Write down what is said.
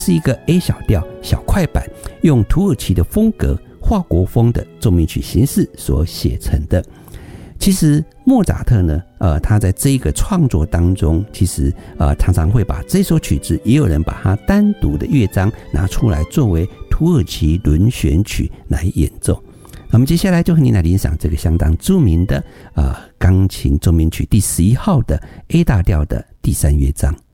是一个 A 小调小快板，用土耳其的风格法国风的奏鸣曲形式所写成的。其实莫扎特呢，他在这一个创作当中，其实常常会把这首曲子，也有人把它单独的乐章拿出来作为土耳其轮旋曲来演奏。那么接下来就和你来欣赏这个相当著名的钢琴奏鸣曲第11号的 A 大调的第3乐章。